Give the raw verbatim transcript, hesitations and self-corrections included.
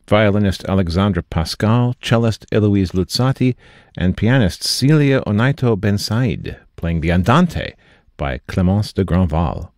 violinist Alexandra Pascal, cellist Eloise Luzzati, and pianist Celia Onaito Ben Said, playing the Andante by Clémence de Grandval.